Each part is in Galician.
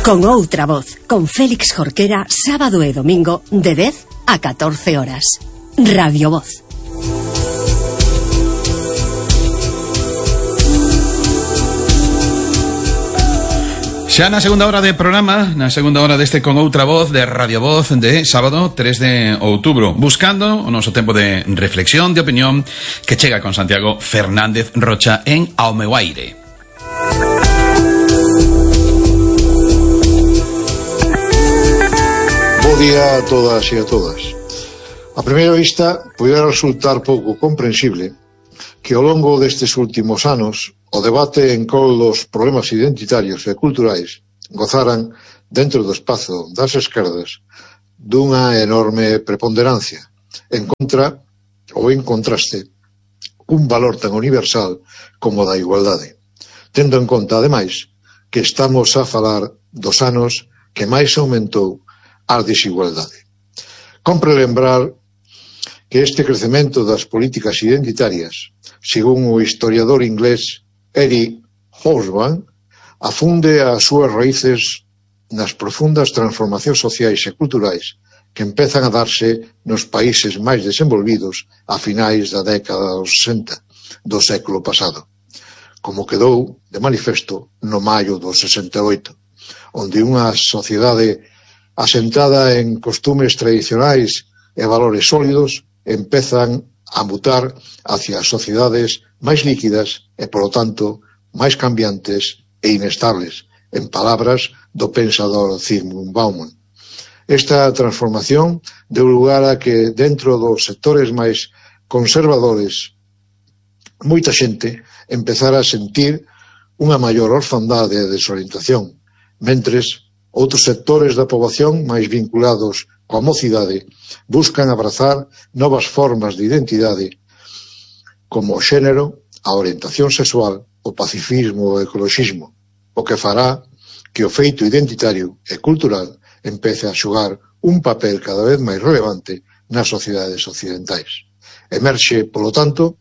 Con outra voz, con Félix Jorquera, sábado e domingo, de 10 a 14 horas. Radio Voz. Xa na segunda hora de programa, na segunda hora deste Con Outra Voz de Radio Voz de sábado 3 de outubro, buscando o noso tempo de reflexión, de opinión, que chega con Santiago Fernández Rocha en Ao meu aire. Bo día a todas e a todas. A primeira vista, podera resultar pouco comprensible que ao longo destes últimos anos o debate en col dos problemas identitarios e culturais gozaran dentro do espazo das esquerdas dunha enorme preponderancia en contra ou en contraste cun valor tan universal como o da igualdade, tendo en conta, ademais, que estamos a falar dos anos que máis aumentou a desigualdade. Compre lembrar que este crecemento das políticas identitarias, según o historiador inglés Eric Hobsbawm, afunde as súas raíces nas profundas transformacións sociais e culturais que empezan a darse nos países máis desenvolvidos a finais da década dos 60 do século pasado, como quedou de manifesto no maio do 68, onde unha sociedade asentada en costumes tradicionais e valores sólidos empezan a mutar hacia sociedades máis líquidas e, polo tanto, máis cambiantes e inestables, en palabras do pensador Zygmunt Bauman. Esta transformación deu lugar a que, dentro dos sectores máis conservadores, moita xente empezara a sentir unha maior orfandade e desorientación, mentres outros sectores da poboación máis vinculados coa mocidade buscan abrazar novas formas de identidade como o xénero, a orientación sexual, o pacifismo e o ecoloxismo, o que fará que o feito identitario e cultural empece a xogar un papel cada vez máis relevante nas sociedades occidentais. Emerxe, polo tanto,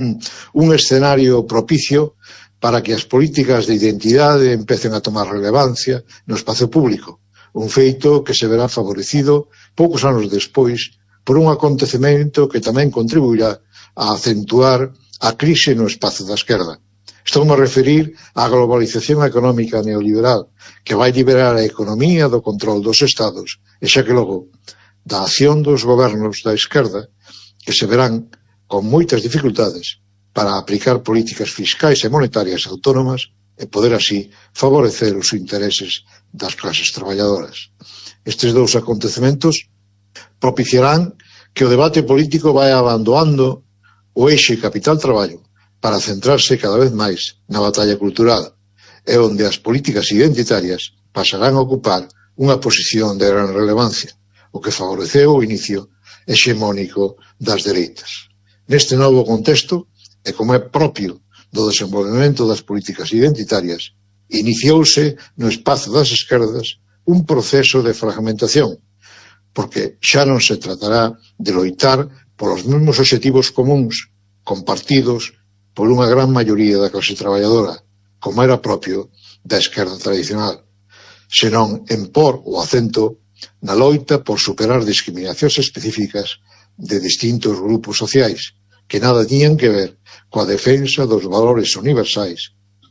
un escenario propicio para que as políticas de identidade empecen a tomar relevancia no espazo público, un feito que se verá favorecido poucos anos despois por un acontecemento que tamén contribuirá a acentuar a crise no espazo da esquerda. Estou a referir á globalización económica neoliberal que vai liberar a economía do control dos estados e xa que logo da acción dos gobernos da esquerda que se verán con moitas dificultades para aplicar políticas fiscais e monetarias autónomas e poder así favorecer os intereses das clases traballadoras. Estes dous acontecementos propiciarán que o debate político vai abandoando o eixe capital-traballo para centrarse cada vez máis na batalla cultural, e onde as políticas identitarias pasarán a ocupar unha posición de gran relevancia, o que favoreceu o inicio hexemónico das dereitas. Neste novo contexto, e como é propio do desenvolvemento das políticas identitarias, iniciouse no espazo das esquerdas un proceso de fragmentación, porque xa non se tratará de loitar polos mesmos obxectivos comuns compartidos por unha gran maioría da clase traballadora, como era propio da esquerda tradicional, senón en por o acento na loita por superar discriminacións específicas de distintos grupos sociais que nada tiñan que ver coa defensa dos valores universais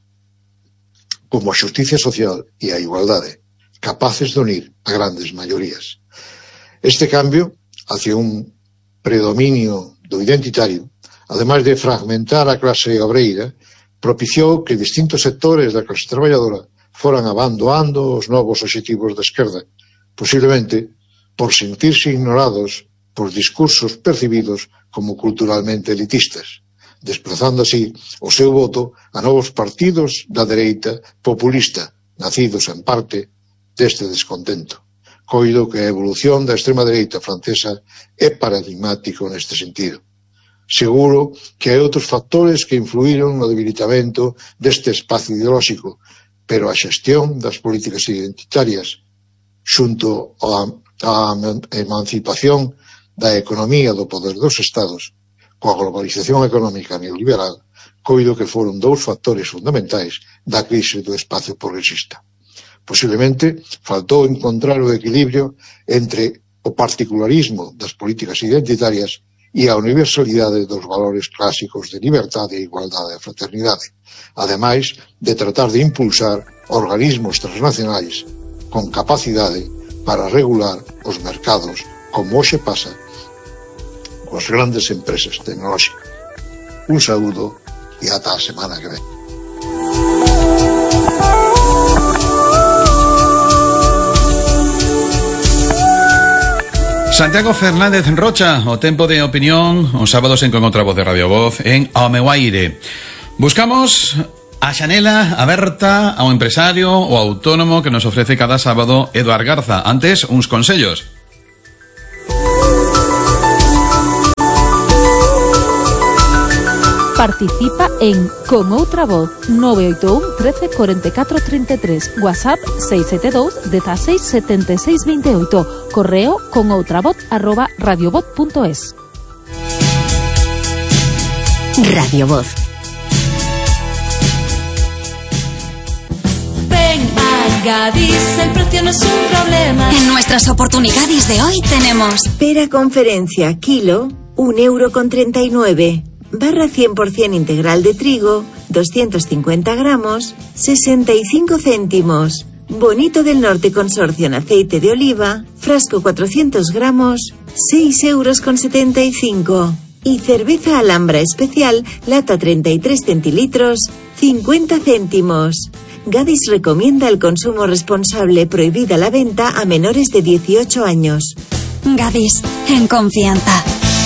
como a xusticia social e a igualdade, capaces de unir a grandes maiorías. Este cambio hacia un predominio do identitario, ademais de fragmentar a clase obreira, propiciou que distintos sectores da clase traballadora foran abandonando os novos obxectivos da esquerda, posiblemente por sentirse ignorados por discursos percibidos como culturalmente elitistas, desplazando así o seu voto a novos partidos da dereita populista, nacidos en parte deste descontento. Coido que a evolución da extrema dereita francesa é paradigmático neste sentido. Seguro que hai outros factores que influíron no debilitamento deste espazo ideolóxico, pero a xestión das políticas identitarias xunto á emancipación da economía do poder dos estados, coa globalización económica neoliberal, coido que foron dous factores fundamentais da crise do espazo progresista. Posiblemente faltou encontrar o equilibrio entre o particularismo das políticas identitarias e a universalidade dos valores clásicos de liberdade, igualdade e fraternidade, ademais de tratar de impulsar organismos transnacionais con capacidade para regular os mercados, como hoxe pasa coas grandes empresas tecnolóxicas. Un saúdo e ata a semana que ven. Santiago Fernández Rocha, o tempo de opinión, os sábados en Con Outra Voz de Radio Voz en Ao Meu Aire. Buscamos a xanela aberta ao empresario ou autónomo que nos ofrece cada sábado Eduard Garza. Antes, uns consellos. Participa en Con Outra Voz 981 13 44 33, WhatsApp 672 16 76 28, correo conoutravoz@radiovoz.es. Radio Voz. Ven a Gadis, el precio no es un problema. En nuestras oportunidades de hoy tenemos pera conferencia kilo, 1,39 €. Barra 100% integral de trigo, 250 gramos, 65 céntimos. Bonito del Norte Consorcio en aceite de oliva, frasco 400 gramos, 6,75 €. Y cerveza Alhambra especial, lata 33 centilitros, 50 céntimos. Gadis recomienda el consumo responsable, prohibida la venta a menores de 18 años. Gadis, en confianza.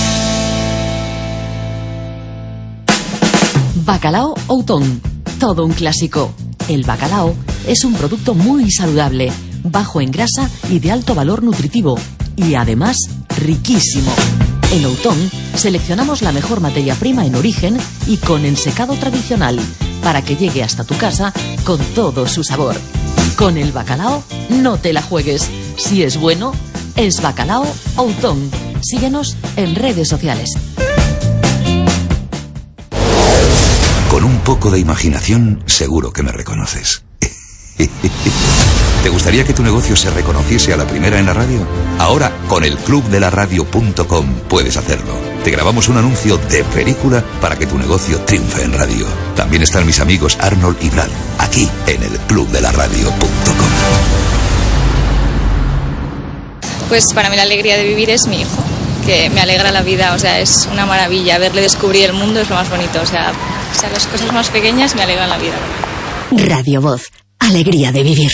Bacalao Outón, todo un clásico. El bacalao es un producto muy saludable, bajo en grasa y de alto valor nutritivo, y además riquísimo. En Outón seleccionamos la mejor materia prima en origen y con ensecado tradicional, para que llegue hasta tu casa con todo su sabor. Con el bacalao no te la juegues. Si es bueno, es Bacalao Outón. Síguenos en redes sociales. Con un poco de imaginación, seguro que me reconoces. ¿Te gustaría que tu negocio se reconociese a la primera en la radio? Ahora, con el clubdelaradio.com puedes hacerlo. Te grabamos un anuncio de película para que tu negocio triunfe en radio. También están mis amigos Arnold y Brad, aquí en el clubdelaradio.com. Pues para mí la alegría de vivir es mi hijo, que me alegra la vida, o sea, es una maravilla. Verle descubrir el mundo es lo más bonito, o sea, las cosas más pequeñas me alegran la vida. Radio Voz, alegría de vivir.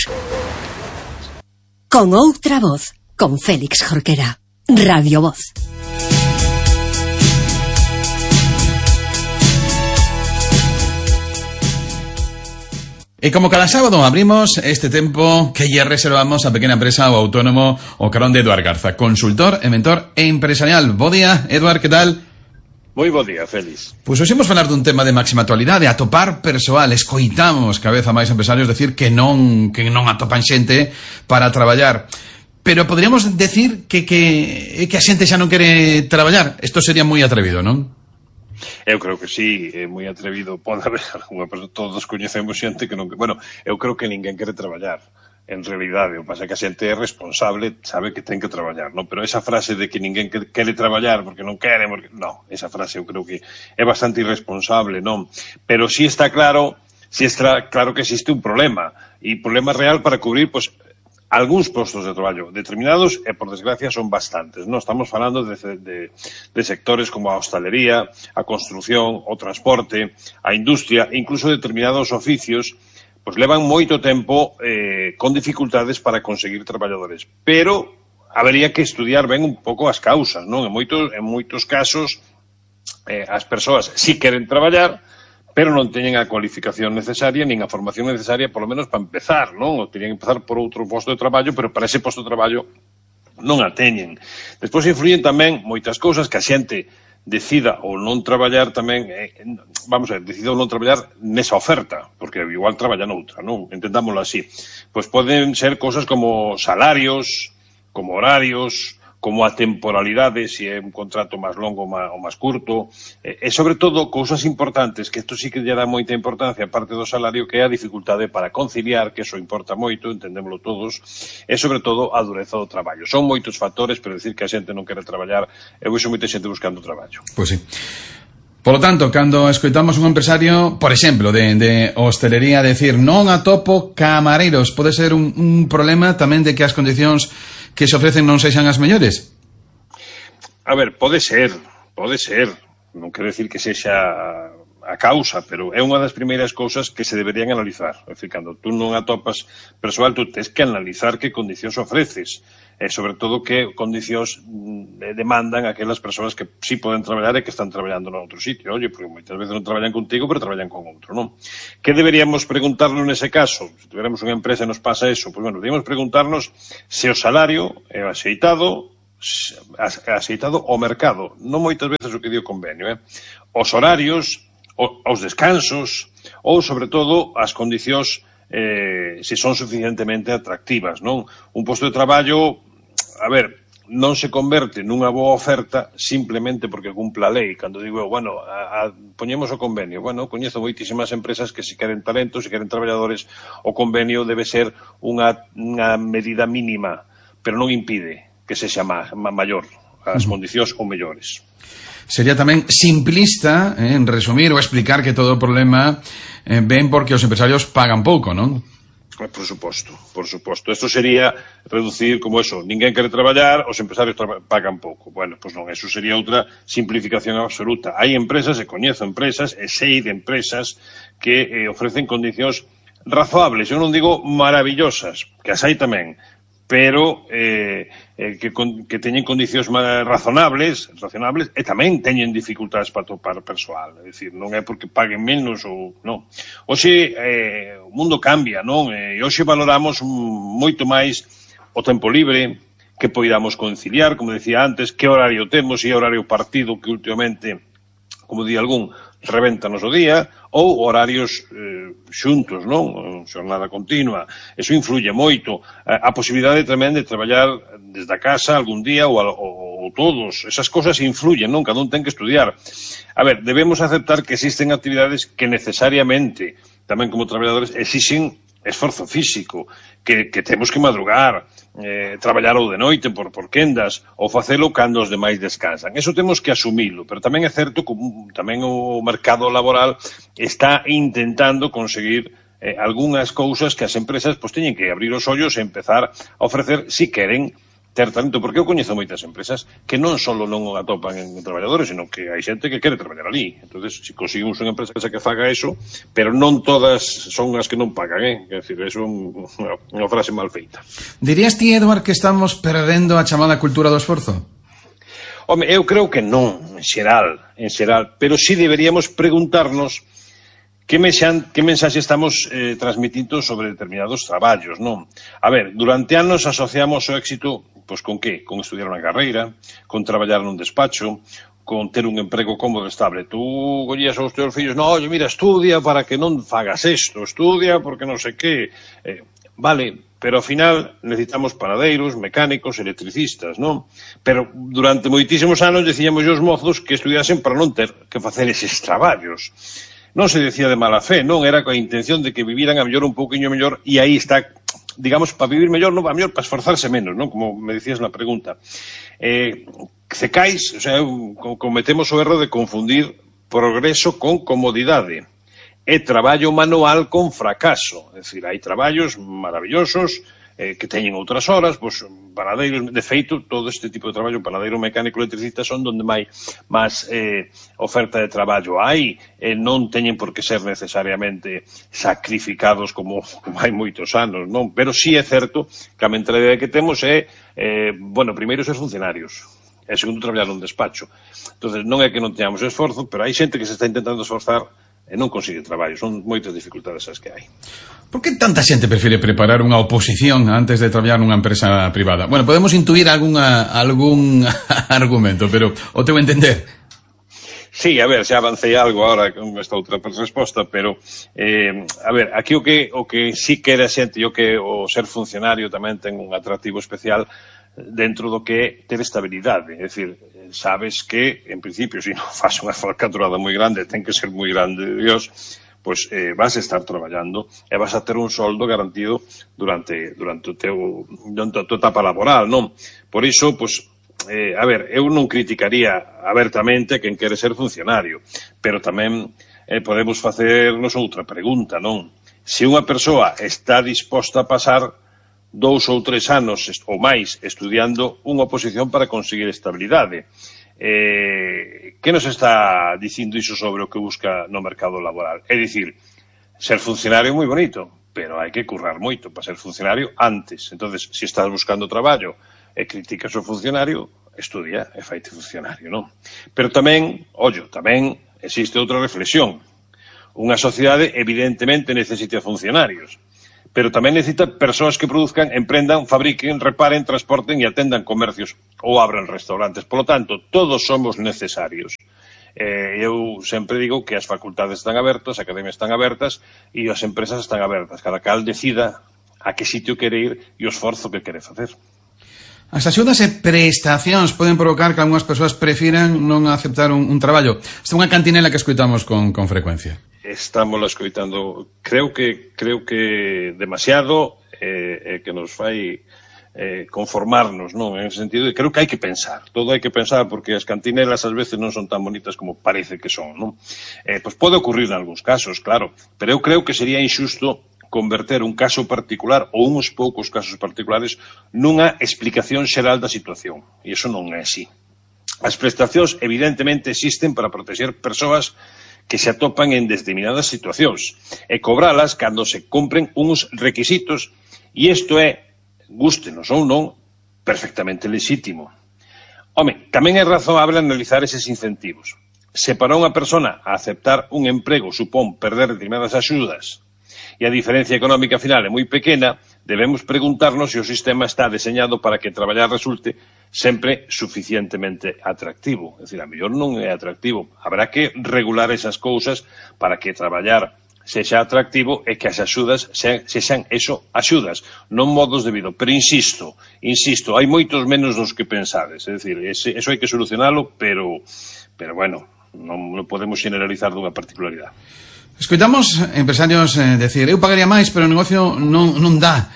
Con Outra Voz, con Félix Jorquera. Radio Voz. E como cada sábado abrimos este tempo que lle reservamos a pequena empresa ou autónomo o carón de Eduard Garza, consultor e mentor empresarial. Bo día, Eduard, que tal? Moi bo día, Félix. Pois hoxe imos falar dun tema de máxima actualidade, atopar persoal. Escoitamos cada vez a máis empresarios decir que non atopan xente para traballar. Pero podríamos decir que a xente xa non quere traballar. Isto sería moi atrevido, non? Eu creo que sí, é moi atrevido. Pode haber algunha persoa, todos coñecemos xente que non... Bueno, eu creo que ninguén quere traballar. En realidade, o que pasa é que a xente é responsable, sabe que ten que traballar, non? Pero esa frase de que ninguén quere traballar porque non quere, porque... non, esa frase eu creo que é bastante irresponsable, non? Pero sí está claro que existe un problema, e problema real para cubrir, pois, algúns postos de traballo determinados, e por desgracia son bastantes, non? Estamos falando de sectores como a hostalería, a construción, o transporte, a industria, incluso determinados oficios, pois levan moito tempo con dificultades para conseguir traballadores. Pero habería que estudiar ben un pouco as causas, non? En moitos casos as persoas si queren traballar, pero non teñen a cualificación necesaria, nin a formación necesaria, polo menos para empezar, non? Ou teñen que empezar por outro posto de traballo, pero para ese posto de traballo non a teñen. Despois influyen tamén moitas cousas que a xente decida ou non traballar tamén, decida ou non traballar nesa oferta, porque igual traballa noutra, non? Entendámoslo así. Pois poden ser cousas como salarios, como horarios, como a temporalidade, se é un contrato máis longo ou máis curto, e sobre todo, cousas importantes, que isto sí que lle dá moita importancia, aparte do salario, que é a dificultade para conciliar, que eso importa moito, entendémoslo todos, e sobre todo a dureza do traballo. Son moitos factores, pero decir que a xente non quere traballar, eu vexo moita xente buscando traballo. Pois sí. Por lo tanto, cando escoitamos un empresario, por exemplo, de hostelería, decir non atopo camareiros, pode ser un problema tamén de que as condicións que se ofrecen non sexan as mellores? A ver, pode ser. Non quero decir que sexa a causa, pero é unha das primeiras cousas que se deberían analizar. É dicir, cando tú non atopas persoal, tú tens que analizar que condicións ofreces. E sobre todo que condicións demandan aquelas persoas que sí poden traballar e que están traballando en outro sitio. Oye, porque moitas veces non traballan contigo, pero traballan con outro, non? Que deberíamos preguntarnos nese caso? Se tuviéramos unha empresa e nos pasa eso, pois bueno, deberíamos preguntarnos se o salario é axeitado ao mercado. Non moitas veces o que di o convenio, os horarios, os descansos, ou sobre todo as condicións se son suficientemente atractivas, non? Un posto de traballo, a ver, non se converte nunha boa oferta simplemente porque cumpla a lei. Cando digo, bueno, poñemos o convenio, bueno, coñezo moitísimas empresas que se queren talentos, se queren traballadores, o convenio debe ser unha medida mínima, pero non impide que sexa maior, as condicións ou mellores. Sería tamén simplista, en resumir ou explicar que todo o problema ven porque os empresarios pagan pouco, non? Por suposto. Isto sería reducir como eso, ninguén quere traballar, os empresarios pagan pouco. Bueno, pois non, eso sería outra simplificación absoluta. Hai empresas, e coñezo empresas, e sei de empresas que ofrecen condicións razoables, eu non digo maravillosas, que as hai tamén, pero que teñen condicións razonables e tamén teñen dificultades para topar persoal. É dicir, non é porque paguen menos ou non. Hoxe o mundo cambia, non? E hoxe valoramos moito máis o tempo libre, que poidamos conciliar, como decía antes, que horario temos, e horario partido que últimamente, como di algún, revéntanos o día, ou horarios xuntos, non? Xornada continua. Eso influye moito. A posibilidade tamén de traballar desde a casa algún día ou todos. Esas cosas influyen, non? Cada un ten que estudiar. A ver, debemos aceptar que existen actividades que necesariamente, tamén como traballadores, exixen esforzo físico, que temos que madrugar, traballar ou de noite por quendas, ou facelo cando os demais descansan. Eso temos que asumilo, pero tamén é certo que tamén o mercado laboral está intentando conseguir algunhas cousas que as empresas teñen que abrir os ollos e empezar a ofrecer si queren ter talento, porque eu coñezo moitas empresas que non só non o atopan en traballadores, sino que hai xente que quere traballar ali. Entonces, se conseguimos unha empresa que faga eso, pero non todas son as que non pagan, Quer dizer, eso é unha frase mal feita. Dirías ti, Eduard, que estamos perdendo a chamada cultura do esforzo? Home, eu creo que non, en xeral, pero sí deberíamos preguntarnos que mensaxe estamos transmitindo sobre determinados traballos, non? A ver, durante anos asociamos o éxito, pois con que? Con estudiar unha carreira, con traballar nun despacho, con ter un emprego cómodo e estable. Tú collías aos teus fillos, no, oye, mira, estudia para que non fagas isto, estudia porque non sei que. Vale, pero ao final necesitamos panadeiros, mecánicos, electricistas, non? Pero durante moitísimos anos decíamos aos mozos que estudiasen para non ter que facer eses traballos. Non se decía de mala fe, non, era coa intención de que viviran a mellor un pouquiño mellor, e aí está, digamos, para vivir mellor, non, para mellor, para esforzarse menos, non, como me decías na pregunta. Cecais, o sea, cometemos o erro de confundir progreso con comodidade, e traballo manual con fracaso. É dicir, hai traballos maravillosos, que teñen outras horas, pois, panadeiros, de feito, todo este tipo de traballo, panadeiro, mecánico, electricista, son donde máis oferta de traballo hai, non teñen por que ser necesariamente sacrificados como hai moitos anos, non? Pero sí é certo que a mentalidade que temos é, bueno, primeiro ser funcionarios, e segundo traballar nun despacho. Entonces, non é que non teñamos esforzo, pero hai xente que se está intentando esforzar e non consigue traballo, son moitas dificultades as que hai. Por que tanta xente prefire preparar unha oposición antes de traballar nunha empresa privada? Bueno, podemos intuir algún argumento, pero o teu entender? Sí, a ver, xa avancei algo agora con esta outra resposta, pero, a ver, aquí o que sí quere a xente, o que o ser funcionario tamén ten un atractivo especial, dentro do que é ter estabilidade. É dicir, sabes que, en principio, se non faz unha falcaturada moi grande, ten que ser moi grande, Dios, pois vas a estar traballando e vas a ter un soldo garantido durante a tua etapa laboral, non? Por iso, pois, a ver, eu non criticaría abertamente quen quere ser funcionario, pero tamén podemos facernos outra pregunta, non? Se unha persoa está disposta a pasar 2 ou 3 anos ou máis estudiando unha oposición para conseguir estabilidade, que nos está dicindo iso sobre o que busca no mercado laboral? É dicir, ser funcionario é moi bonito, pero hai que currar moito para ser funcionario antes. Entonces, se estás buscando traballo e criticas o funcionario, estudia e faite funcionario, non? Pero tamén, tamén existe outra reflexión. Unha sociedade evidentemente necesita funcionarios, pero tamén necesita persoas que produzcan, emprendan, fabriquen, reparen, transporten e atendan comercios ou abran restaurantes. Por lo tanto, todos somos necesarios. Eu sempre digo que as facultades están abertas, as academias están abertas e as empresas están abertas. Cada cal decida a que sitio quere ir e o esforzo que quere facer. As axudas e prestacións poden provocar que algunhas persoas prefiran non aceptar un traballo. Esta é unha cantinela que escoitamos con frecuencia. Estamos escoitando, creo que demasiado, que nos fai conformarnos, non? En ese sentido, creo que hai que pensar, todo hai que pensar, porque as cantinelas ás veces non son tan bonitas como parece que son, non? Pois pode ocurrir en algúns casos, claro, pero eu creo que sería injusto converter un caso particular ou uns poucos casos particulares nunha explicación xeral da situación, e iso non é así. As prestacións evidentemente existen para protexer persoas que se atopan en determinadas situacións e cobralas cando se cumpren uns requisitos, e isto é, gústenos ou non, perfectamente lexítimo. Home, tamén é razoable analizar eses incentivos. Se para unha persona a aceptar un emprego supón perder determinadas axudas e a diferencia económica final é moi pequena, debemos preguntarnos se o sistema está deseñado para que traballar resulte sempre suficientemente atractivo. É dicir, a mellor non é atractivo. Habrá que regular esas cousas para que traballar sexa atractivo e que as axudas sexan eso, axudas, non modos de vida. Pero insisto, hai moitos menos dos que pensades. É dicir, eso hai que solucionalo, pero bueno, non podemos generalizar dunha particularidade. Escoitamos empresarios decir, eu pagaría máis, pero o negocio non dá.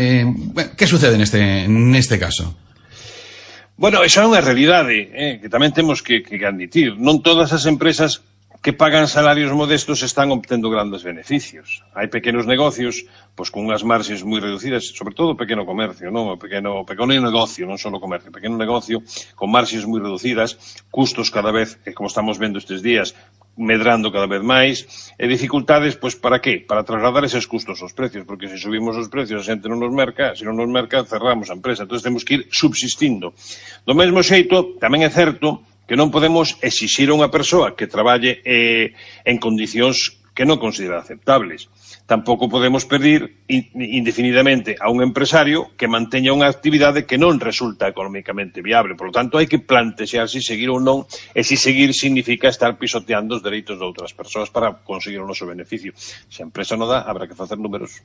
Que sucede neste caso? Bueno, esa é unha realidade que tamén temos que admitir. Non todas as empresas que pagan salarios modestos están obtendo grandes beneficios. Hai pequenos negocios, pois con unhas marxes moi reducidas, sobre todo o pequeno comercio, non? O pequeno negocio, non só o comercio, o pequeno negocio con marxes moi reducidas, custos cada vez, como estamos vendo estes días, medrando cada vez máis, e dificultades, pois, para qué? Para trasladar eses custos aos precios, porque se subimos os precios a xente non nos merca, se non nos merca, cerramos a empresa. Entón, temos que ir subsistindo. Do mesmo xeito, tamén é certo que non podemos exixir a unha persoa que traballe en condicións que non considera aceptables. Tampouco podemos pedir indefinidamente a un empresario que manteña unha actividade que non resulta económicamente viable. Por lo tanto, hai que plantexar se seguir ou non, e se seguir significa estar pisoteando os dereitos de outras persoas para conseguir o noso beneficio. Se a empresa non dá, habrá que facer números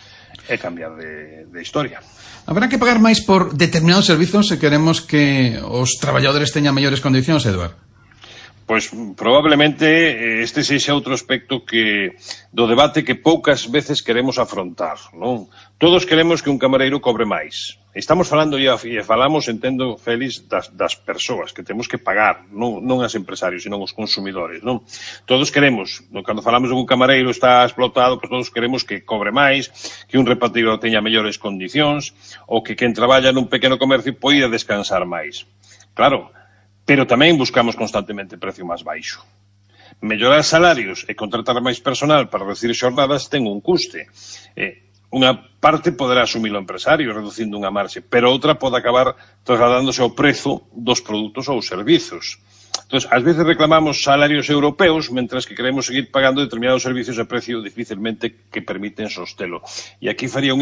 e cambiar de historia. Habrá que pagar máis por determinados servizos se queremos que os traballadores teñan mellores condicións, Eduard? Pois probablemente este sexa outro aspecto do debate que poucas veces queremos afrontar, non? Todos queremos que un camareiro cobre máis. Estamos falando, e falamos, entendo, Félix, das persoas que temos que pagar, non as empresarios, sino os consumidores, non? Todos queremos, cando falamos de un camareiro está explotado, pois todos queremos que cobre máis, que un repartidor teña mellores condicións, ou que quen traballa nun pequeno comercio poida descansar máis. Claro, pero tamén buscamos constantemente precio máis baixo. Mellorar salarios e contratar máis personal para reducir xornadas ten un custe. Unha parte poderá asumir o empresario reducindo unha marxe, pero outra pode acabar trasladándose ao prezo dos produtos ou servizos. Entón, ás veces reclamamos salarios europeos, mentras que queremos seguir pagando determinados servicios a precio dificilmente que permiten sostelo. E aquí faría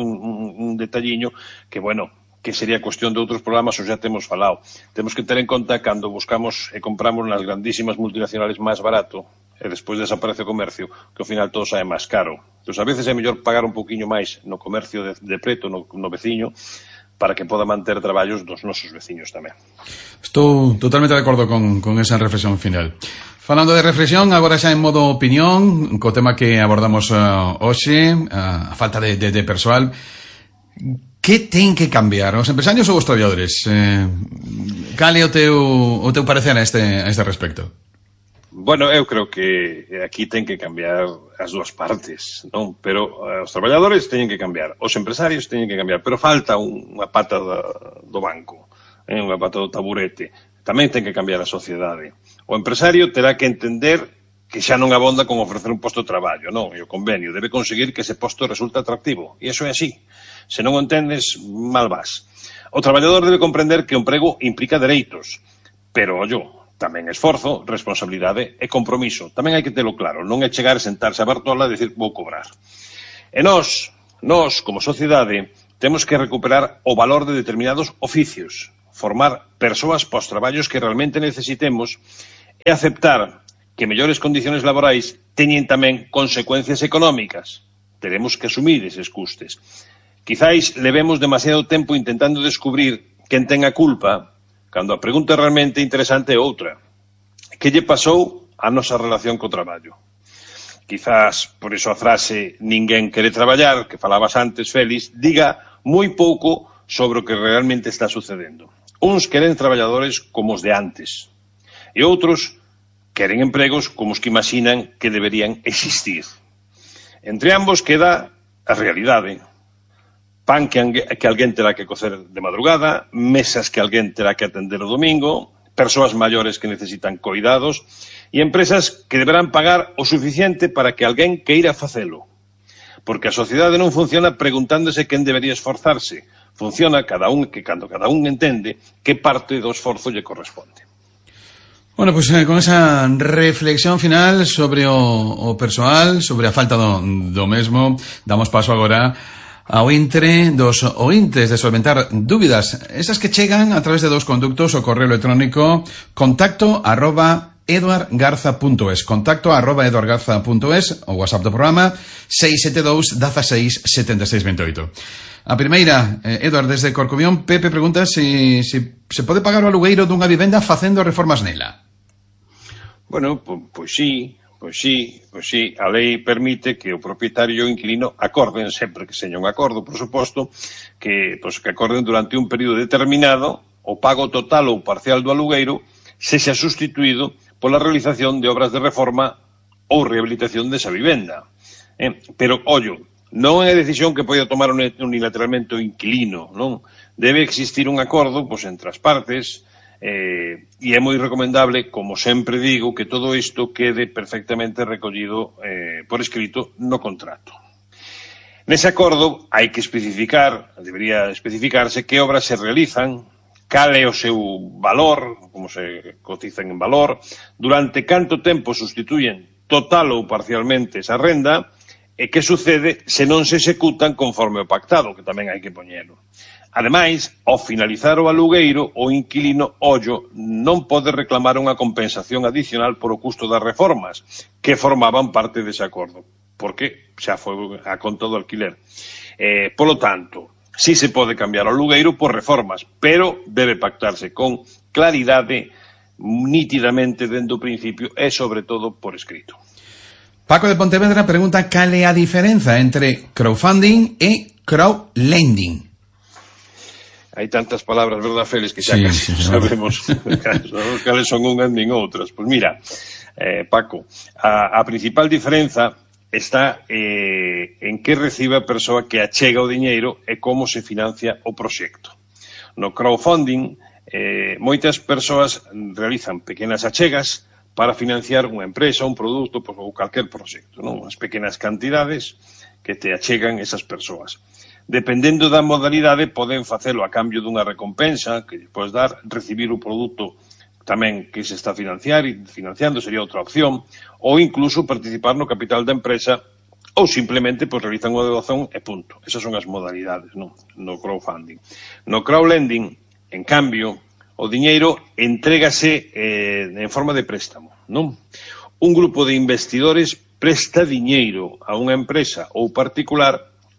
un detalliño que, bueno, que sería cuestión de outros programas, ou xa temos falado. Temos que ter en conta cando buscamos e compramos nas grandísimas multinacionales máis barato, e despois desaparece o comercio, que ao final todo sae máis caro. Entón, a veces é mellor pagar un poquinho máis no comercio de preto, no veciño, para que poda manter traballos dos nosos veciños tamén. Estou totalmente de acordo con esa reflexión final. Falando de reflexión, agora xa en modo opinión, co tema que abordamos hoxe, a falta de persoal. Que ten que cambiar os empresarios ou os traballadores? Cal é o teu parecer a este respecto? Bueno, eu creo que aquí ten que cambiar as dúas partes, non? Pero os traballadores teñen que cambiar, os empresarios teñen que cambiar, pero falta unha pata do banco, unha pata do taburete. Tamén ten que cambiar a sociedade. O empresario terá que entender que xa non abonda con ofrecer un posto de traballo, non? E o convenio debe conseguir que ese posto resulte atractivo. E iso é así. Se non o entendes, mal vas. O traballador debe comprender que o emprego implica dereitos, pero, ollo, tamén esforzo, responsabilidade e compromiso. Tamén hai que telo claro, non é chegar e sentarse a Bartola e dicir vou cobrar. E nós, como sociedade, temos que recuperar o valor de determinados oficios, formar persoas pos traballos que realmente necesitemos e aceptar que mellores condiciones laborais teñen tamén consecuencias económicas. Teremos que asumir eses custes. Quizáis levemos demasiado tempo intentando descubrir quen ten a culpa, cando a pregunta realmente interesante é outra. Que lle pasou a nosa relación co traballo? Quizás, por iso a frase ninguén quere traballar, que falabas antes, Félix, diga moi pouco sobre o que realmente está sucedendo. Uns queren traballadores como os de antes, e outros queren empregos como os que imaginan que deberían existir. Entre ambos queda a realidade. Pan que alguén terá que cocer de madrugada, mesas que alguén terá que atender o domingo, persoas maiores que necesitan coidados e empresas que deberán pagar o suficiente para que alguén queira facelo. Porque a sociedade non funciona preguntándose quen debería esforzarse. Funciona cando cada un entende que parte do esforzo lle corresponde. Bueno, pues con esa reflexión final sobre o persoal, sobre a falta do mesmo, damos paso agora ao intre dos ointes de solventar dúbidas, esas que chegan a través de dos conductos, o correo electrónico contacto@eduardgarza.es, contacto@eduardgarza.es, o WhatsApp do programa 672 16 76 28. A primeira, Eduard, desde Corcubión, Pepe pregunta se pode pagar o alugueiro dunha vivenda facendo reformas nela. Bueno, pois sí. Pois sí, a lei permite que o propietario e o inquilino acorden, sempre que seña un acordo, por suposto, que acorden durante un período determinado o pago total ou parcial do alugueiro sexa sustituído pola realización de obras de reforma ou rehabilitación desa vivenda. Pero, ollo, non é decisión que poida tomar unilateralmente o inquilino, non? Debe existir un acordo entre as partes. E é moi recomendable, como sempre digo, que todo isto quede perfectamente recollido por escrito no contrato. Nese acordo hai que debería especificarse que obras se realizan, cal é o seu valor, como se cotizan en valor, durante canto tempo sustituyen total ou parcialmente esa renda, e que sucede se non se executan conforme o pactado, que tamén hai que poñelo. Ademais, ao finalizar o alugueiro, o inquilino, non pode reclamar unha compensación adicional por o custo das reformas, que formaban parte dese acordo, porque xa foi a conta do alquiler. Polo tanto, sí se pode cambiar o alugueiro por reformas, pero debe pactarse con claridade, nítidamente dende o principio e, sobre todo, por escrito. Paco de Pontevedra pregunta cal é a diferenza entre crowdfunding e crowdlending. Hai tantas palabras, verdad, Félix, que xa casi sabemos cales son unhas nin outras. Pois mira, Paco, a principal diferenza está en que recibe a persoa que achega o diñeiro e como se financia o proxecto. No crowdfunding, moitas persoas realizan pequenas achegas para financiar unha empresa, un produto ou calquer proxecto, non? As pequenas cantidades que te achegan esas persoas. Dependendo da modalidade, poden facelo a cambio dunha recompensa que podes dar, recibir o produto tamén que se está financiando, sería outra opción, ou incluso participar no capital da empresa, ou simplemente realizan unha doación e punto. Esas son as modalidades, non? No crowdfunding. No crowdlending, en cambio, o diñeiro entrégase en forma de préstamo, non? Un grupo de investidores presta diñeiro a unha empresa ou particular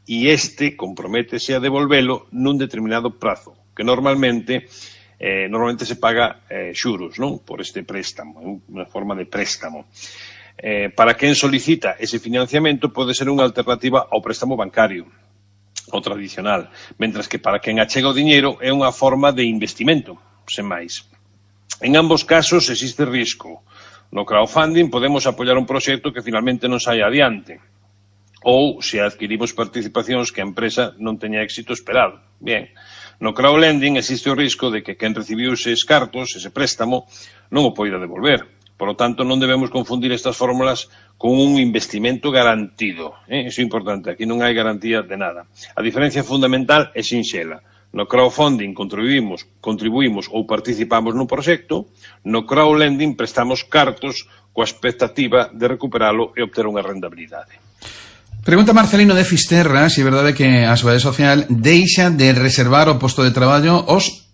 e este comprométese a devolvelo nun determinado prazo, que normalmente se paga xuros, non? Por este préstamo, unha forma de préstamo. Para quen solicita ese financiamento pode ser unha alternativa ao préstamo bancario, o tradicional, mentras que para quen achega o diñeiro é unha forma de investimento, sen máis. En ambos casos existe risco. No crowdfunding podemos apoiar un proxecto que finalmente non saia adiante, ou se adquirimos participacións que a empresa non teña éxito esperado. Bien, no crowdlending existe o risco de que quen recibiu eses cartos, ese préstamo, non o poida devolver. Por lo tanto, non debemos confundir estas fórmulas con un investimento garantido. Iso é importante, aquí non hai garantía de nada. A diferencia fundamental é sinxela. No crowdfunding contribuímos ou participamos nun proxecto, no crowdlending prestamos cartos coa expectativa de recuperalo e obter unha rentabilidade. Pregunta Marcelino de Fisterra se é verdade que a Seguridade Social deixa de reservar o posto de traballo os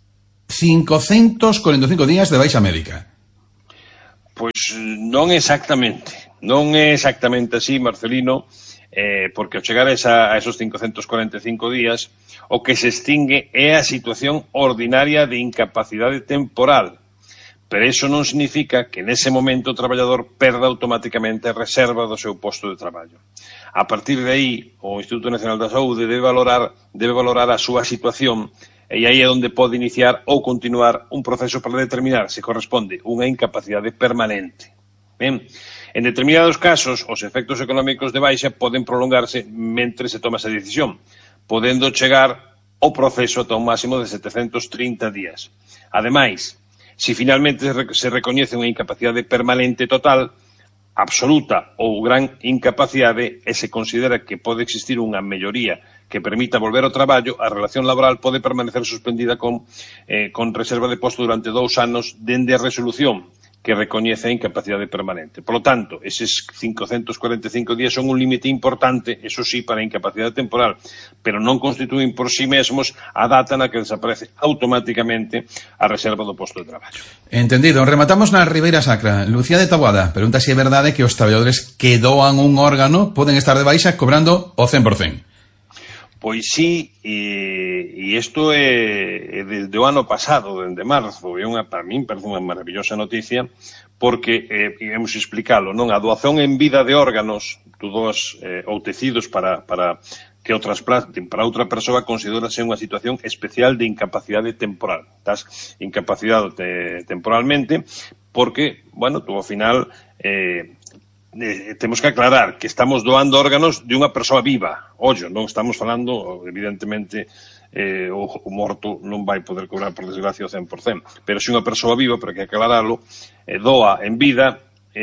545 días de baixa médica. Pois non é exactamente así, Marcelino, porque ao chegar a esos 545 días, o que se extingue é a situación ordinaria de incapacidade temporal. Pero iso non significa que nese momento o traballador perda automáticamente a reserva do seu posto de traballo. A partir de aí, o Instituto Nacional da Saúde debe valorar a súa situación e aí é onde pode iniciar ou continuar un proceso para determinar se corresponde unha incapacidade permanente. Ben, en determinados casos, os efectos económicos de baixa poden prolongarse mentre se toma esa decisión, podendo chegar o proceso ata un máximo de 730 días. Ademais, se finalmente se recoñece unha incapacidade permanente total, absoluta ou gran incapacidade e se considera que pode existir unha melloría que permita volver ao traballo, a relación laboral pode permanecer suspendida con reserva de posto durante 2 anos dende a resolución que recoñece a incapacidade permanente. Por lo tanto, eses 545 días son un límite importante, eso sí, para a incapacidade temporal, pero non constituen por sí mesmos a data na que desaparece automáticamente a reserva do posto de traballo. Entendido. Rematamos na Ribeira Sacra. Lucía de Taboada pregunta se é verdade que os traballadores que doan un órgano poden estar de baixa cobrando o 100%. Pois sí, e isto é desde o ano pasado, desde marzo, para min parece unha maravillosa noticia, porque, íamos explicalo, non? A doación en vida de órganos, tú doas ou tecidos para que o trasplante para outra persoa considerase unha situación especial de incapacidade temporal. Estás incapacitado temporalmente porque, bueno, tú ao final temos que aclarar que estamos doando órganos de unha persoa viva. Ollo, non estamos falando, evidentemente, o morto non vai poder cobrar, por desgracia, o 100%. Pero se unha persoa viva, pero que aclararlo, doa en vida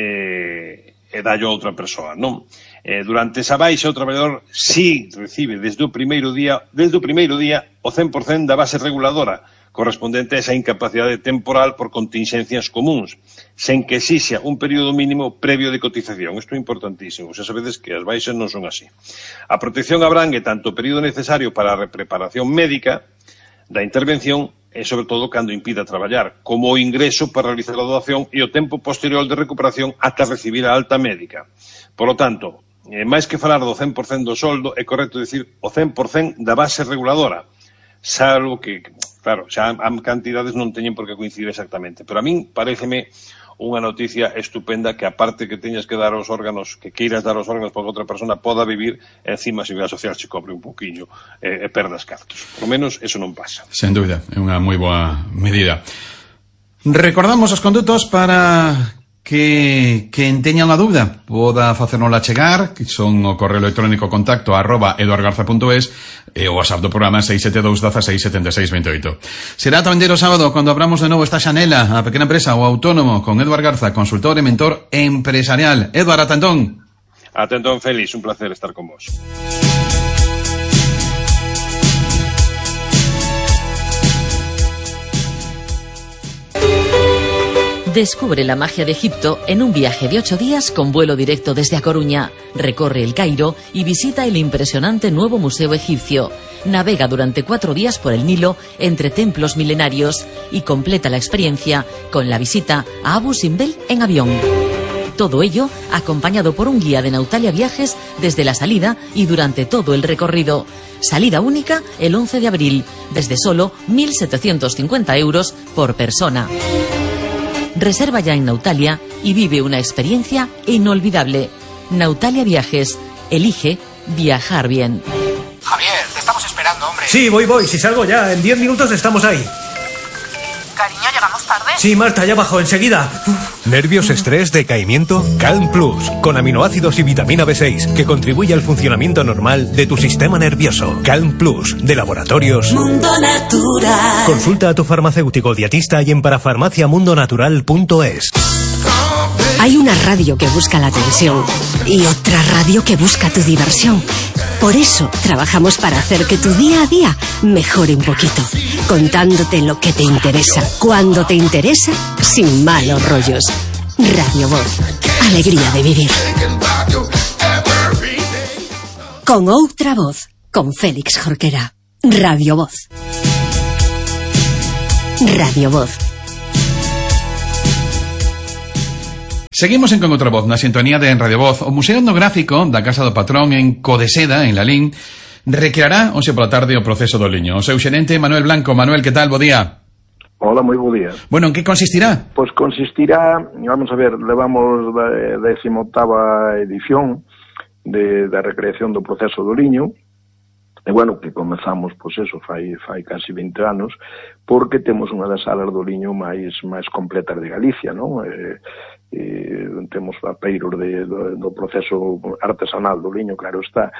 e dallo a outra persoa, non? Durante esa baixa, o traballador sí recibe desde o primeiro día o 100% da base reguladora correspondente a esa incapacidade temporal por contingencias comuns, sen que exixa un período mínimo previo de cotización. Isto é importantísimo, xa sabedes que as baixas non son así. A protección abrangue tanto o período necesario para a preparación médica da intervención e, sobre todo, cando impida traballar, como o ingreso para realizar a doación e o tempo posterior de recuperación ata recibir a alta médica. Por lo tanto, máis que falar do 100% do soldo, é correcto dicir o 100% da base reguladora, salvo que, claro, xa a cantidades non teñen por que coincidir exactamente, pero a min paréceme unha noticia estupenda que aparte que teñas que dar os órganos, que queiras dar os órganos para que outra persona poda vivir, encima a Seguridade Social se cobre un pouquiño e perdas cartos. Por lo menos eso non pasa. Sen dúbida, é unha moi boa medida. Recordamos os condutos para que quen teña unha dúbida poda facernola chegar, que son o correo electrónico contacto @eduardgarza.es e o WhatsApp do programa 672 16 76 28. Será tamén o sábado cando abramos de novo esta xanela a pequena empresa ou autónomo con Eduard Garza, consultor e mentor empresarial. Eduard, ata entón. Ata entón, Félix, un placer estar con vos. Descubre la magia de Egipto en un viaje de 8 días con vuelo directo desde A Coruña. Recorre el Cairo y visita el impresionante nuevo museo egipcio. Navega durante 4 días por el Nilo entre templos milenarios y completa la experiencia con la visita a Abu Simbel en avión. Todo ello acompañado por un guía de Nautalia Viajes desde la salida y durante todo el recorrido. Salida única el 11 de abril, desde solo 1.750 euros por persona. Reserva ya en Nautalia y vive una experiencia inolvidable. Nautalia Viajes. Elige viajar bien. Javier, te estamos esperando, hombre. Sí, voy. Si salgo ya, en 10 minutos estamos ahí. Cariño, ¿llegamos tarde? Sí, Marta, ya bajo, enseguida. ¿Nervios, estrés, decaimiento? Calm Plus, con aminoácidos y vitamina B6, que contribuye al funcionamiento normal de tu sistema nervioso. Calm Plus, de Laboratorios Mundo Natural. Consulta a tu farmacéutico dietista y en parafarmaciamundonatural.es. Hay una radio que busca la atención y otra radio que busca tu diversión. Por eso trabajamos para hacer que tu día a día mejore un poquito, contándote lo que te interesa, cuando te interesa, sin malos rollos. Radio Voz, alegría de vivir. Con outra voz, con Félix Jorquera. Radio Voz. Radio Voz. Seguimos en Con outra voz, na sintonía de Radio Voz. O Museo Etnográfico da Casa do Patrón en Codeseda, en Lalín, recreará hoxe pola tarde o proceso do liño. O seu xerente, Manuel Blanco. Manuel, que tal? Bo día. Hola, moi bo día. Bueno, en que consistirá? Pois consistirá, vamos a ver, levamos da 18ª edición da recreación do proceso do liño, e bueno, que comezamos, pois eso, fai casi 20 anos, porque temos unha das salas do liño máis completas de Galicia, non? Temos apeiros do proceso artesanal do liño, claro está,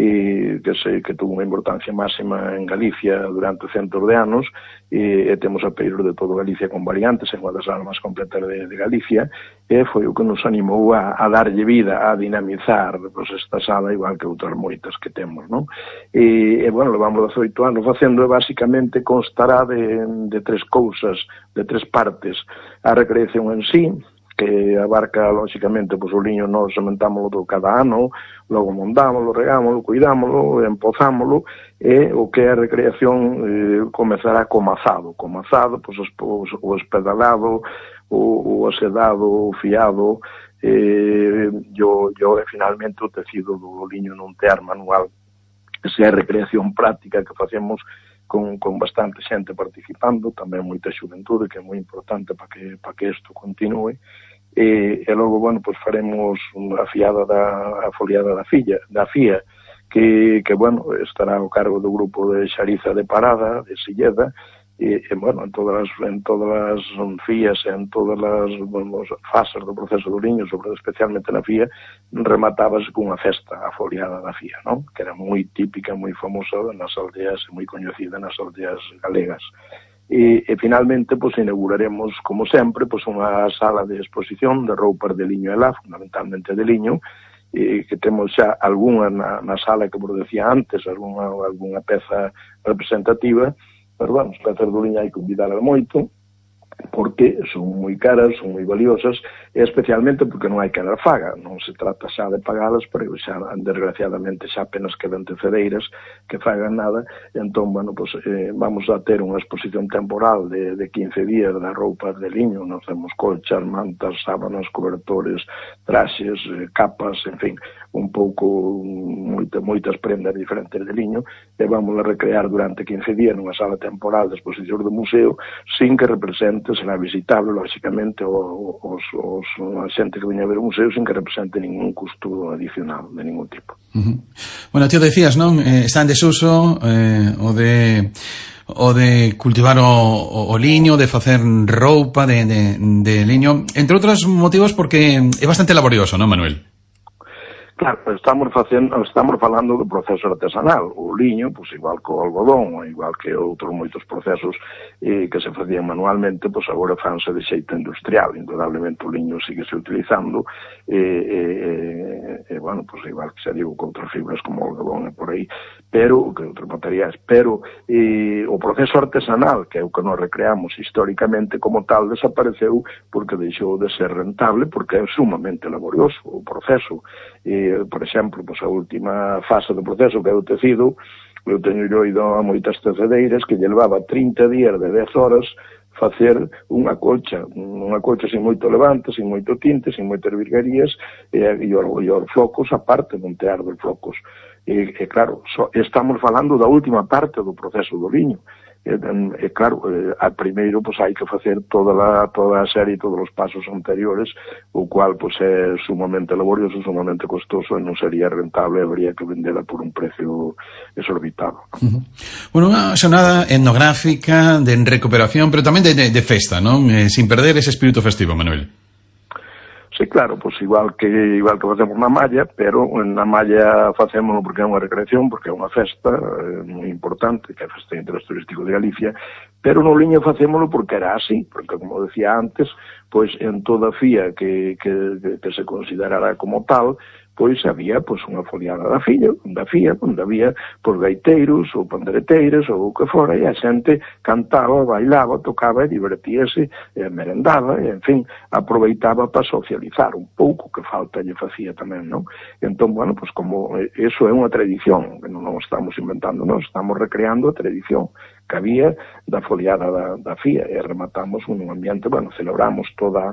que tuvo unha importancia máxima en Galicia durante centos de anos, e temos apeiros de todo Galicia con variantes, en unha das salas máis completas de Galicia, e foi o que nos animou a darlle vida, a dinamizar pois, esta sala, igual que outras moitas que temos, non? E bueno, levamos 18 anos facendo, e basicamente constará de tres cousas, de tres partes: a recreación en sí, que abarca, lóxicamente, pois o liño nos sementámoslo cada ano, logo montámoslo, regámoslo, cuidámoslo, empozámoslo, e o que é a recreación comezará co mazado. Co mazado, pois o espedalado, o asedado, o fiado, e finalmente o tecido do liño nun tear manual. Esa é a recreación práctica que facemos con bastante xente participando, tamén moita xuventude, que é moi importante para que isto continue. E logo, bueno, pois faremos a foliada da FIA, que bueno, estará ao cargo do grupo de Xariza de Parada, de Silleda, e bueno, en todas as FIAs, en todas as fases do proceso do liño, especialmente na FIA, rematábase cunha festa, a foliada da FIA, non? Que era moi típica, moi famosa nas aldeas, moi coñecida nas aldeas galegas. E finalmente, pois, inauguraremos, como sempre, pois, unha sala de exposición de roupas de liño e lá, fundamentalmente de liño, que temos xa algunha na sala que vos decía antes, algunha peza representativa, pero, bueno, as pezas do liño hai que cuidalas moito, porque son moi caras, son moi valiosas, e especialmente porque non hai que dar faga, non se trata xa de pagalas, pero xa, desgraciadamente, xa apenas quedan tecedeiras que fagan nada, e entón, bueno, pues, vamos a ter unha exposición temporal de 15 días das roupas de liño, nos temos colchas, mantas, sábanas, cobertores, traxes, capas, en fin, un pouco, moitas prendas diferentes de liño, e vamos a recrear durante 15 días nunha sala temporal de exposición do museo, sin que represente, será visitable, lógicamente, a xente que veña a ver o museo, sin que represente ningún custo adicional de ningún tipo. Bueno, tío, decías, non? Está en desuso o de cultivar o liño, de facer roupa de liño, entre outros motivos porque é bastante laborioso, non, Manuel? Claro, estamos falando do proceso artesanal. O liño, pois igual que o algodón, igual que outros moitos procesos que se facían manualmente, pois agora fanse de xeito industrial. Indudablemente o liño síguese utilizando, bueno, pois igual que xa digo, con outras fibras como o algodón e por aí, pero, que outros materiais, pero o proceso artesanal, que é o que nos recreamos históricamente como tal, desapareceu porque deixou de ser rentable, porque é sumamente laborioso o proceso. Por exemplo, pois a última fase do proceso, que é o tecido, eu teño ido a moitas tecedeiras que lle levaba 30 días de 10 horas facer unha colcha sin moito levante, sin moito tinte, sin moitas virguerías, e os flocos aparte de montear dos flocos. E claro, estamos falando da última parte do proceso do liño. E claro, a primeiro pois hai que facer toda a serie, todos os pasos anteriores, o cual pois é sumamente laborioso, sumamente costoso, e non sería rentable, habría que vendela por un precio exorbitado. Bueno, unha xornada etnográfica de recuperación, pero tamén de festa, non? Sin perder ese espírito festivo, Manuel. Sí, claro, pois igual que facemos na malla, pero na malla facémoslo porque é unha recreación, porque é unha festa moi importante, que é a Festa de Interés Turístico de Galicia, pero no liño facémoslo porque era así, porque, como decía antes, pois en toda fía que se considerara como tal, pois había pois unha foliada da fía, onde había pois gaiteiros ou pandereteiras ou o que fora, e a xente cantaba, bailaba, tocaba e divertíase, e merendaba, e en fin, aproveitaba para socializar un pouco, que falta lle facía tamén, non? Entón, bueno, pois como eso é unha tradición, que non estamos inventando, non, estamos recreando a tradición que había da foliada da fía, e rematamos un ambiente, bueno, celebramos toda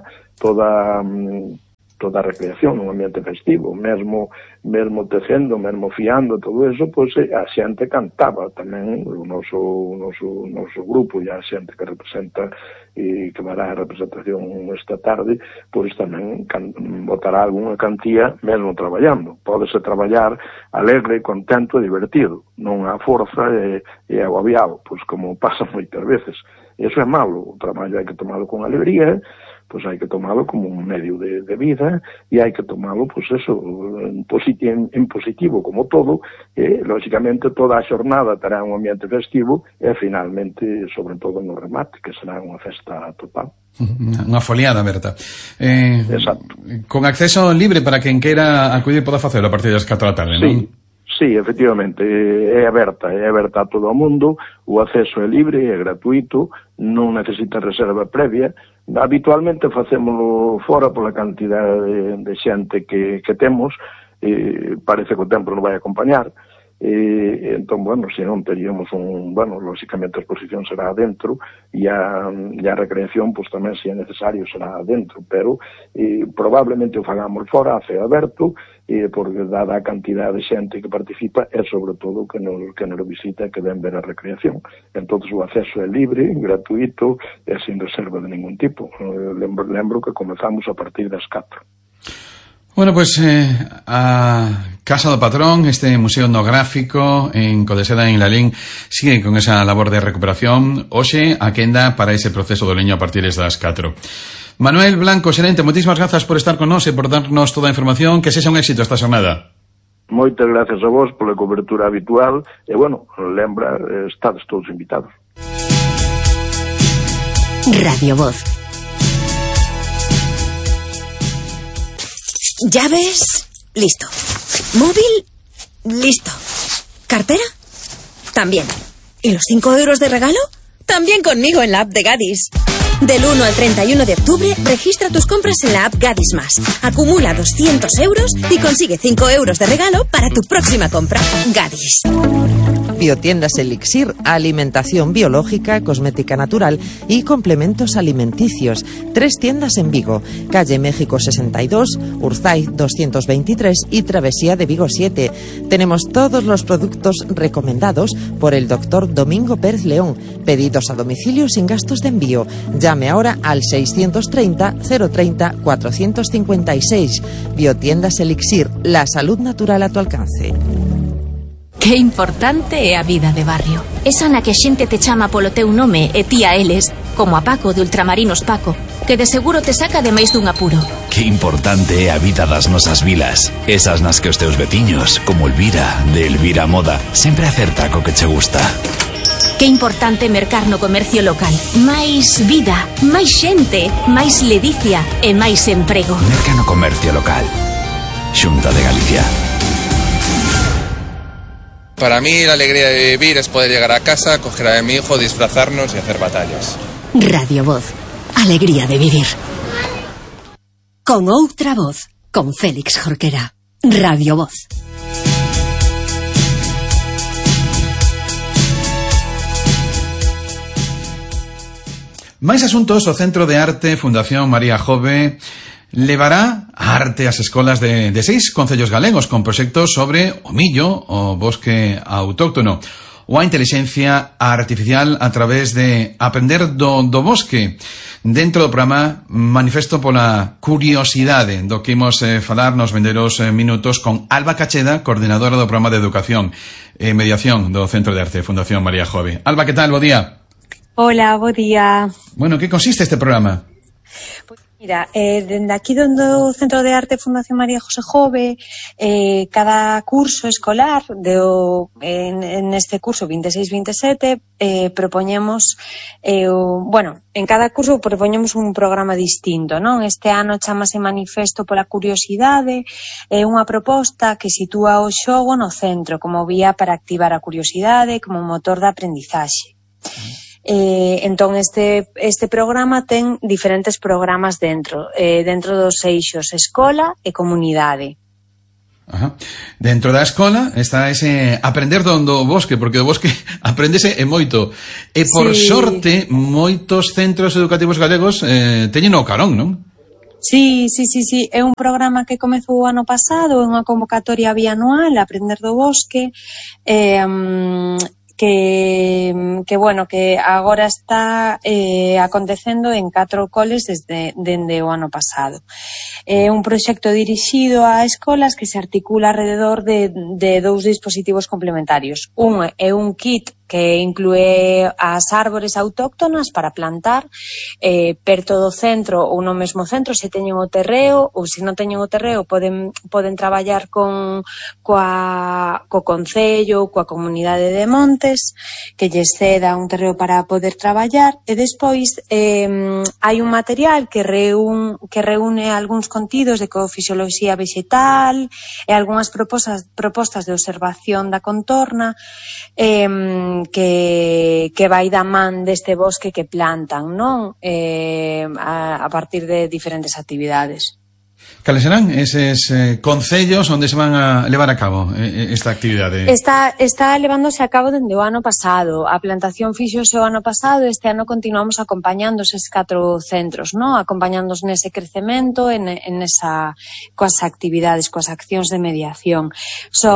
a recreación nun ambiente festivo, mesmo tecendo, mesmo fiando, todo eso, pois a xente cantaba tamén, o noso grupo e a xente que representa e que vará a representación esta tarde, pois tamén botará algunha cantía mesmo traballando. Pódese traballar alegre, contento e divertido, non a forza e agobiado, pois como pasa moitas veces. Eso é malo, o traballo hai que tomalo con alegría, pois hai que tomalo como un medio de vida, e hai que tomalo, pois eso, en positivo, como todo, e, lógicamente, toda a xornada terá un ambiente festivo, e, finalmente, sobre todo no remate, que será unha festa total. Unha foliada, Berta. Exacto. Con acceso libre para quen queira acudir poda facelo a partir das 4 da tarde, non? Sí, efectivamente, é aberta a todo o mundo, o acceso é libre, é gratuito, non necesita reserva previa. Habitualmente facémolo fora pola cantidade de xente que temos, parece que o tempo non vai acompañar, entón, bueno, se non teríamos lógicamente a exposición será adentro, e a recreación, pois tamén, se é necesario, será adentro, pero probablemente o fagamos fora, a ceo aberto, porque dada a cantidad de xente que participa, e sobre todo que nos visita, que ven ver a recreación. Entón, o acceso é libre, gratuito, e sin reserva de ningún tipo. Lembro que comezamos a partir das 4. Bueno, pues a Casa do Patrón, este museo etnográfico en Codeseda, en Lalín, sigue con esa labor de recuperación. Hoxe, a quenda para ese proceso do leño a partir das 4. Manuel Blanco, xerente, moitísimas grazas por estar con nós e por darnos toda a información. Que sexa un éxito esta xornada. Moitas gracias a vos pola cobertura habitual, e, bueno, lembra, estades todos invitados. Radio Voz. ¿Llaves? Listo. ¿Móvil? Listo. ¿Cartera? También. ¿Y los 5 euros de regalo? También conmigo en la app de Gadis. Del 1 al 31 de octubre, registra tus compras en la app Gadis Más. Acumula 200 euros y consigue 5 euros de regalo para tu próxima compra. Gadis. Biotiendas Elixir, alimentación biológica, cosmética natural y complementos alimenticios. 3 tiendas en Vigo, calle México 62, Urzaiz 223 y Travesía de Vigo 7. Tenemos todos los productos recomendados por el doctor Domingo Pérez León. Pedidos a domicilio sin gastos de envío. Llame ahora al 630 030 456. Biotiendas Elixir, la salud natural a tu alcance. Que importante é a vida de barrio. Esa na que a xente te chama polo teu nome e ti a eles, como a Paco de Ultramarinos Paco, que de seguro te saca de máis dun apuro. Que importante é a vida das nosas vilas. Esas nas que os teus veciños, como Elvira, de Elvira Moda, sempre acerta co que che gusta. Que importante mercar no comercio local. Máis vida, máis xente, máis ledicia e máis emprego. Merca no comercio local. Xunta de Galicia. Para mí la alegría de vivir es poder llegar a casa, coger a mi hijo, disfrazarnos y hacer batallas. Radio Voz. Alegría de vivir. Con outra voz. Con Félix Jorquera. Radio Voz. Máis asuntos, o Centro de Arte Fundación María Jove levará a arte ás escolas de 6 concellos galegos con proxectos sobre o millo, o bosque autóctono, ou a inteligencia artificial a través de aprender do bosque. Dentro do programa Manifesto pola Curiosidade, do que imos falar nos vindeiros minutos con Alba Cacheda, coordinadora do programa de Educación e Mediación do Centro de Arte Fundación María Jove. Alba, que tal? Bo día. Hola, bo día. Bueno, que consiste este programa? Mira, dende aquí do Centro de Arte Fundación María José Jove, cada curso escolar, en este curso 26-27, propoñemos, en cada curso propoñemos un programa distinto, non? Este ano chamase Manifesto pola Curiosidade, é unha proposta que sitúa o xogo no centro como vía para activar a curiosidade como motor de aprendizaxe. Entón este programa ten diferentes programas dentro dos eixos escola e comunidade. Ajá. Dentro da escola está ese aprender do bosque, porque do bosque aprendese e moito. E por sorte, moitos centros educativos galegos teñen o carón, non? Sí, é un programa que comezou o ano pasado, é unha convocatoria bianual, Aprender do Bosque, que agora está acontecendo en 4 coles dende o ano pasado. É un proxecto dirixido a escolas que se articula alrededor de 2 dispositivos complementarios. Un é un kit que inclúe as árbores autóctonas para plantar perto do centro ou no mesmo centro se teñen o terreo, ou se non teñen o terreo poden traballar co concello, coa comunidade de montes que lles ceda un terreo para poder traballar, e despois hai un material que reúne algúns contidos de ecofisioloxía vegetal e algunhas propostas de observación da contorna que vai da man deste bosque que plantan, non? A partir de diferentes actividades. Cales serán eses concellos onde se van a levar a cabo esta actividade? Está levándose a cabo dende o ano pasado. A plantación fixose o ano pasado, este ano continuamos acompañando eses 4 centros, non? Acompañándoos nese crecemento, coas actividades, coas accións de mediación.